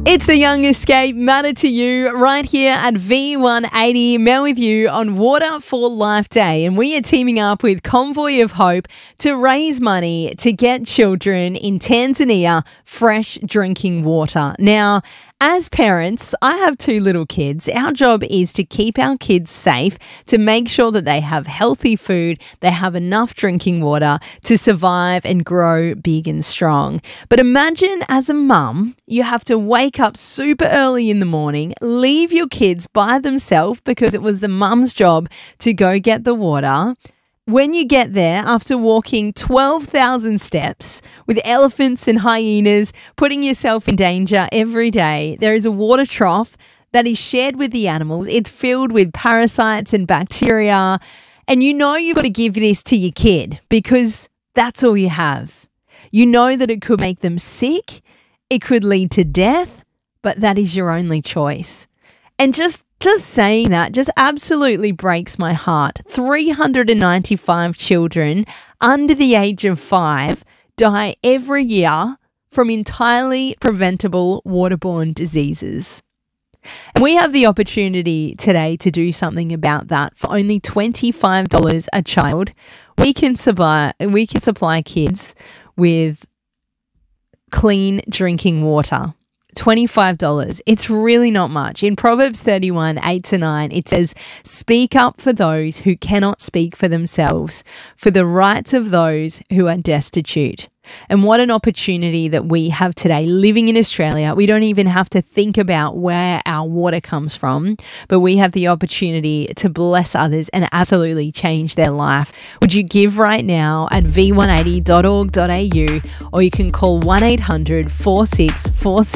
It's the Young Escape, Matter to You, right here at V180. Mel with you on Water for Life Day. And we are teaming up with Convoy of Hope to raise money to get children in Tanzania fresh drinking water. Now, as parents, I have 2 little kids. Our job is to keep our kids safe, to make sure that they have healthy food, they have enough drinking water to survive and grow big and strong. But imagine as a mum, you have to wake up super early in the morning, leave your kids by themselves because it was the mum's job to go get the water. When you get there, after walking 12,000 steps with elephants and hyenas, putting yourself in danger every day, there is a water trough that is shared with the animals. It's filled with parasites and bacteria. And you know you've got to give this to your kid because that's all you have. You know that it could make them sick. It could lead to death, but that is your only choice. And just saying that just absolutely breaks my heart. 395 children under the age of 5 die every year from entirely preventable waterborne diseases. And we have the opportunity today to do something about that. For only $25 a child, we can supply kids with clean drinking water. $25. It's really not much. In Proverbs 31, 8-9, it says, "Speak up for those who cannot speak for themselves, for the rights of those who are destitute." And what an opportunity that we have today living in Australia. We don't even have to think about where our water comes from, but we have the opportunity to bless others and absolutely change their life. Would you give right now at v180.org.au, or you can call 1-800-4646